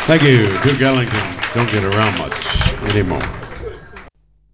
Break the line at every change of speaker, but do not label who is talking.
Thank you. Duke Ellington don't get around much anymore.